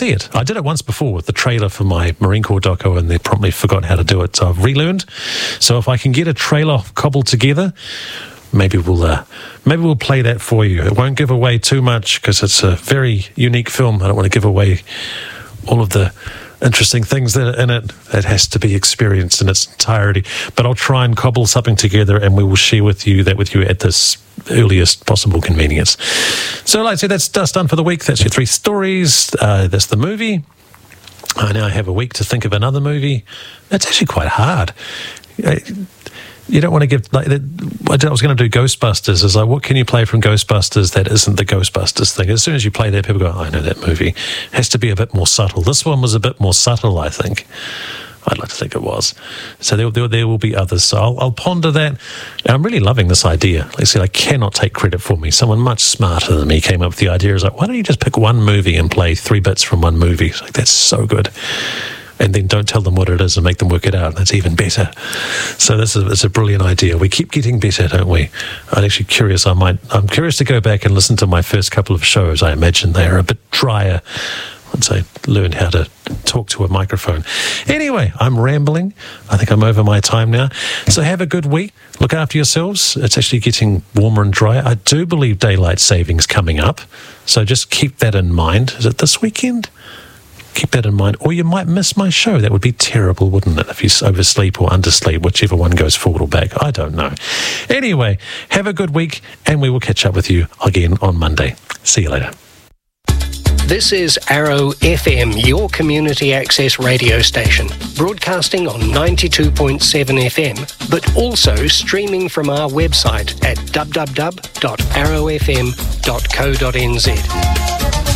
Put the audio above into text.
see it. I did it once before with the trailer for my Marine Corps doco, and they promptly forgot how to do it, so I've relearned. So if I can get a trailer cobbled together, maybe we'll play that for you. It won't give away too much because it's a very unique film. I don't want to give away all of the interesting things that are in it. It has to be experienced in its entirety. But I'll try and cobble something together, and we will share with you at this earliest possible convenience. So like I said, that's done for the week. That's your 3 stories. That's the movie. I now have a week to think of another movie. That's actually quite hard. You don't want to give, like, I was going to do Ghostbusters. It's like, what can you play from Ghostbusters that isn't the Ghostbusters thing? As soon as you play that, people go, I know that movie. It has to be a bit more subtle. This one was a bit more subtle, I think. I'd like to think it was. So there will be others. So I'll ponder that. And I'm really loving this idea. Like I said, I cannot take credit for me. Someone much smarter than me came up with the idea. It's like, why don't you just pick one movie and play 3 bits from one movie? It's like, that's so good. And then don't tell them what it is and make them work it out. That's even better. So it's a brilliant idea. We keep getting better, don't we? I'm actually curious. I'm curious to go back and listen to my first couple of shows. I imagine they're a bit drier once I learned how to talk to a microphone. Anyway, I'm rambling. I think I'm over my time now. So have a good week. Look after yourselves. It's actually getting warmer and drier. I do believe daylight savings coming up. So just keep that in mind. Is it this weekend? Keep that in mind, or you might miss my show. That would be terrible, wouldn't it, if you oversleep or undersleep, whichever one goes forward or back. I don't know. Anyway, have a good week, and we will catch up with you again on Monday. See you later. This is Arrow FM, your community access radio station, broadcasting on 92.7 FM, but also streaming from our website at www.arrowfm.co.nz.